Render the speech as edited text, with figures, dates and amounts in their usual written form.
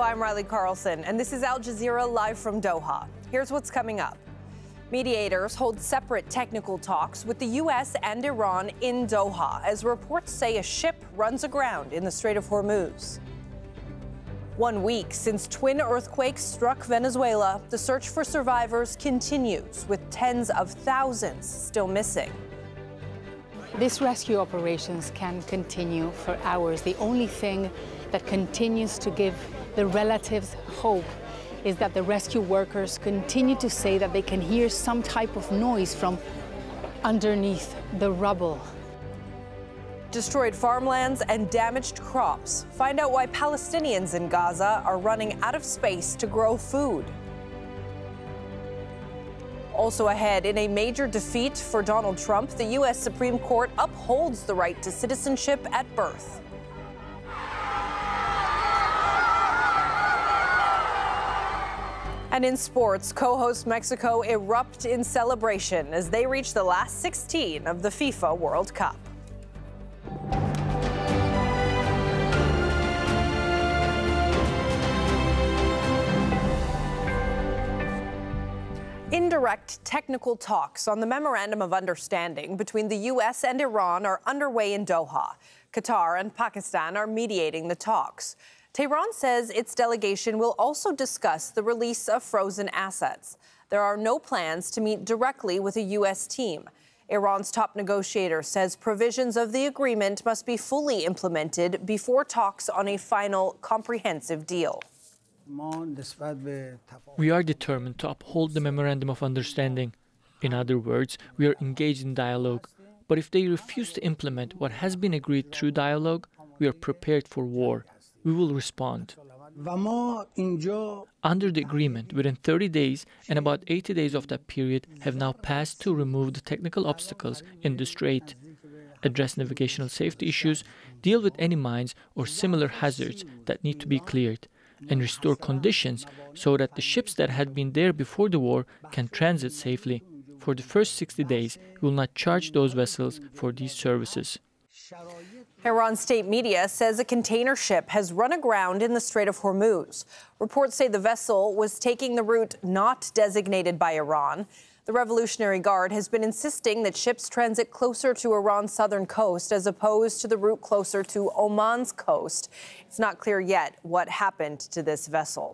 I'm Riley Carlson, and this is Al Jazeera live from Doha. Here's what's coming up. Mediators hold separate technical talks with the U.S. and Iran in Doha as reports say a ship runs aground in the Strait of Hormuz. 1 week since twin earthquakes struck Venezuela, the search for survivors continues, with tens of thousands still missing. These rescue operations can continue for hours. The only thing that continues to give the relatives hope is that the rescue workers continue to say that they can hear some type of noise from underneath the rubble. Destroyed farmlands and damaged crops. Find out why Palestinians in Gaza are running out of space to grow food. Also ahead, in a major defeat for Donald Trump, the U.S. Supreme Court upholds the right to citizenship at birth. And in sports, co-host Mexico erupt in celebration as they reach the last 16 of the FIFA World Cup. Indirect technical talks on the Memorandum of Understanding between the U.S. and Iran are underway in Doha. Qatar and Pakistan are mediating the talks. Tehran says its delegation will also discuss the release of frozen assets. There are no plans to meet directly with a U.S. team. Iran's top negotiator says provisions of the agreement must be fully implemented before talks on a final comprehensive deal. We are determined to uphold the Memorandum of Understanding. In other words, we are engaged in dialogue. But if they refuse to implement what has been agreed through dialogue, we are prepared for war. We will respond. Under the agreement, within 30 days and about 80 days of that period have now passed to remove the technical obstacles in the strait, address navigational safety issues, deal with any mines or similar hazards that need to be cleared, and restore conditions so that the ships that had been there before the war can transit safely. For the first 60 days, we will not charge those vessels for these services. Iran state media says a container ship has run aground in the Strait of Hormuz. Reports say the vessel was taking the route not designated by Iran. The Revolutionary Guard has been insisting that ships transit closer to Iran's southern coast as opposed to the route closer to Oman's coast. It's not clear yet what happened to this vessel.